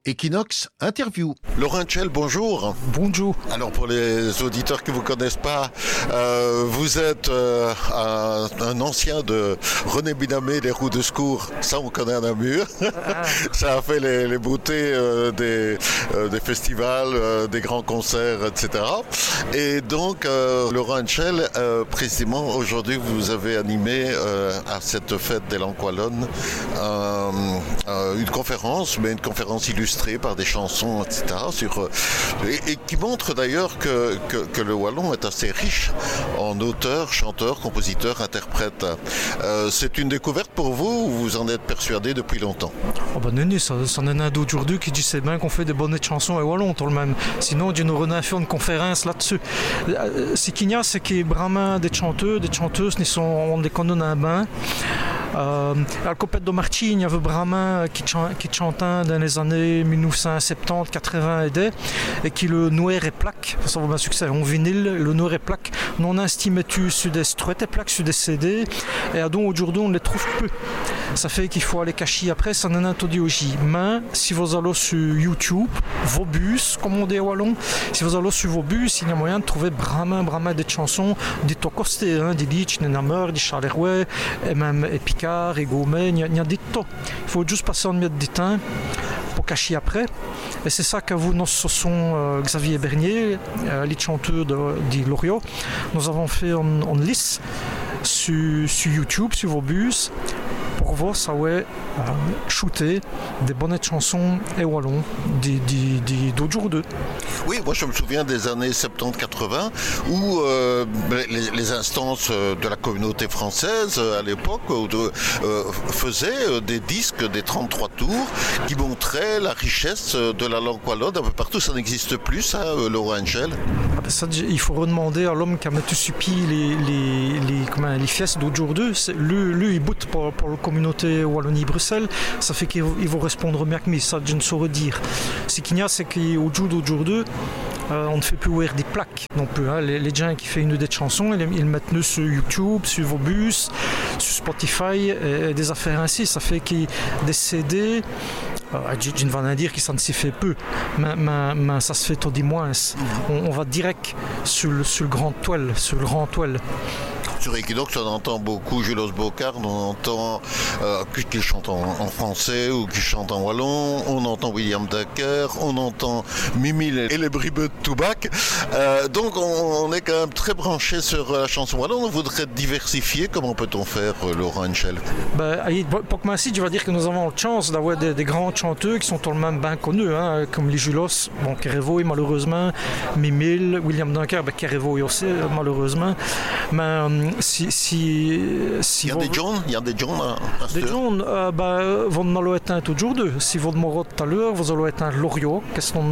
Equinox Interview. Laurent Tchel, bonjour. Bonjour. Alors pour les auditeurs qui ne vous connaissent pas, vous êtes un ancien de René Binamé, les roues de secours. Ça, on connaît à Namur. Ça a fait les beautés des festivals, des grands concerts, etc. Et donc, Laurent Tchel, précisément, aujourd'hui, vous avez animé à cette fête des Langues wallonnes une conférence, mais une conférence illustrée par des chansons, etc. Et qui montre d'ailleurs que le wallon est assez riche en auteurs, chanteurs, compositeurs, interprètes. C'est une découverte pour vous ou vous en êtes persuadé depuis longtemps? Oh ben non, ça en est un d'aujourd'hui qui dit c'est bien qu'on fait des bonnes chansons et wallon tout le même. Sinon, nous aurions fait une conférence là-dessus. Ce qu'il y a, c'est qu'il y a vraiment des chanteurs, des chanteuses, on les connaît un bain. La Copette de Martine, il y avait vraiment qui chantait dans les années 1970, 80 et qui le noir et plaque, ça va un succès en vinyle, le noir et plaque, non estimé sur des struettes et plaques, sur des CD, et donc aujourd'hui on les trouve peu. Ça fait qu'il faut aller cacher après, ça n'en a tout dit aussi. Mais si vous allez sur YouTube, vos bus, comme on dit à Wallon, si vous allez sur vos bus, il y a moyen de trouver vraiment des chansons, des Tocosté, des Litch, des Namur, des Charleroi, et même Picard, et Gaumet, il y a des tas. Il faut juste passer en mettre du temps pour cacher après. Et c'est ça que vous, nous, ce sont Xavier Bernier, les chanteurs de Loriot. Nous avons fait en lice sur YouTube, sur vos bus, pour voir ça ouais shooter des bonnes chansons et wallon d'autres jours d'eux. Oui, moi je me souviens des années 70-80 où les instances de la communauté française à l'époque faisaient des disques, des 33 tours qui montraient la richesse de la langue wallonne un peu partout. Ça n'existe plus, ça, Laurent Tchel? Ça, il faut redemander à l'homme qui a mis sur pied les fiestes d'autres jours d'eux. Lui, il boute pour la communauté Wallonie-Bruxelles. Ça fait qu'il va répondre mieux que moi. Ça, je ne saurais dire. Ce qu'il y a, c'est qu'au jour d'autres jours d'eux, on ne fait plus ouvrir des plaques non plus. Hein. Les gens qui font une des chansons, ils mettent nous sur YouTube, sur vos bus, sur Spotify et des affaires ainsi. Ça fait qu'il y a des CD. Je ne vais pas dire que ça ne s'y fait peu, mais ça se fait tout du moins. On va direct sur le grand toile, sur le grand toile. Sur Equinox, on entend beaucoup Julos Bocard, on entend qui chante en français ou qui chante en wallon, on entend William Dacker, on entend Mimile et les bribeux de Toubac. Donc on est quand même très branché sur la chanson wallon. On voudrait diversifier. Comment peut-on faire, Laurent Tchel? Pour que je vais dire que nous avons la chance d'avoir des grands chanteurs qui sont tout le même bien connus, hein, comme les Julos, Kerevoy malheureusement, Mimile, William Dacker, Kerevoy aussi malheureusement. Mais il y a des John, des John, vont nous être toujours deux. Si vous demandez tout à l'heure, vous allez être un Loriot,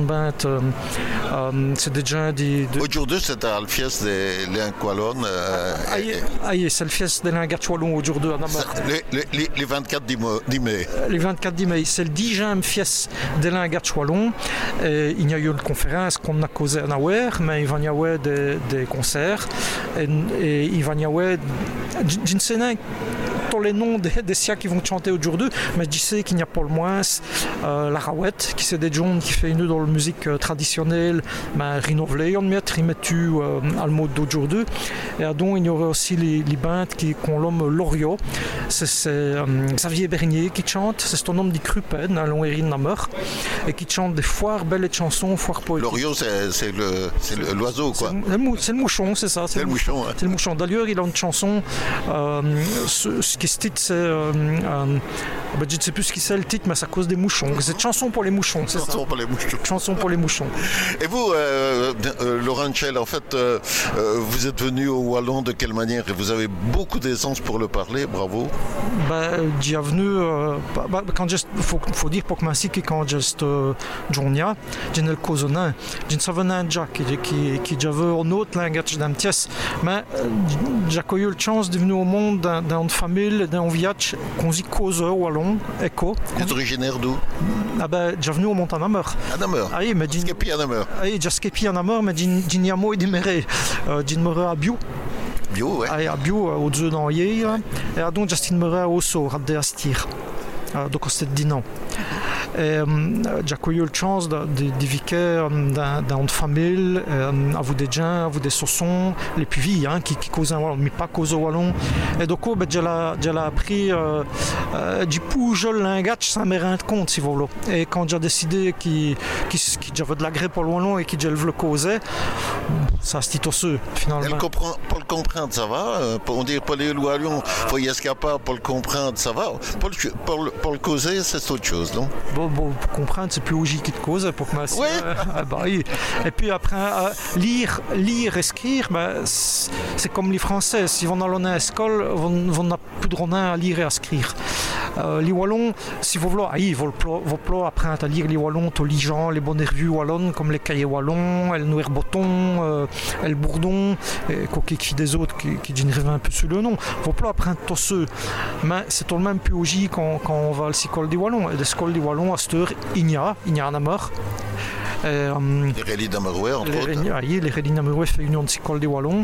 c'est des gens Aujourd'hui, c'est à la fieste des Langues wallonnes. C'est le fieste des Langues wallonnes aujourd'hui. Les 24 mai. Les 24 mai, c'est le 10e fieste des Langues wallonnes. Il y a eu une conférence qu'on a causée à Nawer, mais il va y avoir des concerts et il va y avoir je ne sais pas tous les noms des siens qui vont chanter aujourd'hui, mais je sais qu'il n'y a pas le moins la Rawette, qui c'est des gens qui fait une dans la musique traditionnelle, mais rénovée, on met à le mode d'aujourd'hui. Et donc il y aura aussi les bandes qu'on nomme Loriot. C'est Xavier Bernier qui chante, c'est son nom dit Crupen, à Longuerine Namur, et qui chante des foires belles chansons, foires poétiques. Loriot, c'est l'oiseau, quoi. C'est le mouchon, c'est ça. C'est le mouchon. C'est le mouchon. D'ailleurs, il a une chanson, ce qui se titre, c'est. Je ne sais plus ce qui c'est le titre, mais c'est à cause des mouchons. C'est une chanson pour les mouchons, c'est ça. Chanson pour les mouchons. Et vous, Laurent Tchel, en fait, vous êtes venu au Wallon de quelle manière? Et vous avez beaucoup d'essence pour le parler, bravo. J'y suis venu, faut dire pour que ma que quand j'étais Jonia, j'ai le cousin, j'ai ne savais pas déjà qui j'avais un autre langage d'un pièce, mais j'ai eu la chance de venir au monde dans une famille, d'un village qu'on dit cause wallon, écho. Vous êtes originaire d'où? J'ai venu au mont à Namur. À Namur. Ah oui, mais j'ai skepi à Namur. Ah oui, j'ai skepi à Namur, mais j'ai n'y a mot et déméré. J'ai demeuré à Bio. Bio, ouais. Ah, à Bio, au Dieu d'Anlier, et donc j'ai demeuré à Osso, à Deastir. Donc c'était 10 ans. J'ai eu la chance de vivre dans une famille, à vous des gens, à vous des soissons, les puvis qui causent un wallon, mais pas cause au wallon. Et donc, j'ai appris du pouge l'ingach sans me rendre compte, si vous voulez. Et quand j'ai décidé qu'il j'avais de l'agré pour le wallon et qu'il le causait, ça se titosseux, finalement. Pour le comprendre, ça va. On dit pour les wallons, il faut y escaper, pour le comprendre, ça va. Pour le causer, c'est autre chose, non? Bon, pour comprendre, c'est plus logique qu'il te cause, pour que moi. Oui. Oui. Et puis après, lire et écrire, c'est comme les Français. Si on a à l'école, on n'a plus de ronin à lire et à écrire. Les wallons, si vous voulez, vous apprendre à lire les wallons, les gens, les bonnes revues wallonnes, comme les cahiers wallons, le Noir Botton, le Bourdon, et qui des autres qui génèrent un peu sur le nom. Vous apprendre tous ceux. Mais c'est tout le même plus logique quand on va à l'école des wallons. Et l'école des wallons, à cette heure, il y a un amour. Les Rélis d'Amerouet, entre autres. Les Rélis d'Amerouet fait union de l'école des wallons.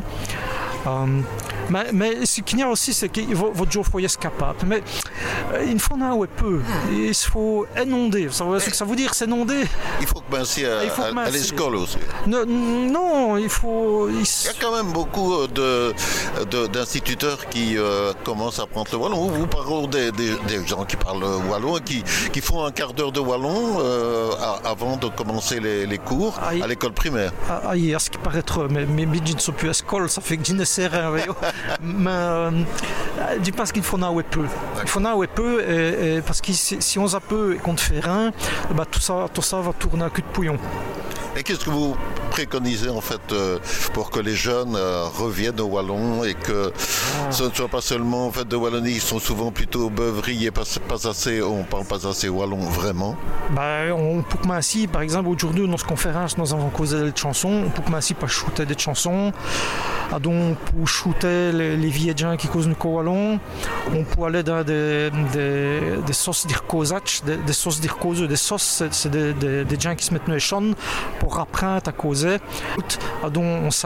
Mais ce qu'il y a aussi, c'est qu'il faut toujours être capable. Mais il faut en avoir peu. Il faut inonder. Ça veut dire c'est inonder. Il faut commencer à l'école aussi. Non, il faut. Il y a quand même beaucoup d'instituteurs qui commencent à apprendre le wallon. Vous parlez des gens qui parlent wallon, qui font un quart d'heure de wallon avant de commencer les cours à l'école primaire. À ce qui paraît trop. Mais je ne suis plus à l'école, ça fait que je ne sais rien. Mais je pense qu'il faut en avoir peu. Il faut en avoir peu parce que si on a peu et qu'on ne fait rien, tout ça va tourner à cul de pouillon. Et qu'est-ce que vous préconisez en fait pour que les jeunes reviennent au wallon et que ce ne soit pas seulement en fait de Wallonie, ils sont souvent plutôt beuveries et on parle pas assez wallon vraiment. On peut commencer, par exemple aujourd'hui dans cette conférence nous avons causé des chansons, on peut commencer par shooter des chansons, donc pour shooter les vieux gens qui causent le wallon, on peut aller dans des sauces d'ircosach, des sauces d'ircoseux, des sauces c'est des gens qui se mettent dans les champs pour apprendre à causer. Donc on